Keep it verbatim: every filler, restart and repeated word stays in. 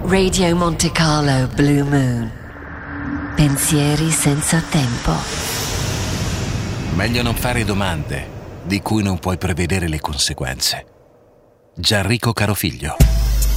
Radio Monte Carlo Blue Moon. Pensieri senza tempo. Meglio non fare domande di cui non puoi prevedere le conseguenze. Gianrico Carofiglio.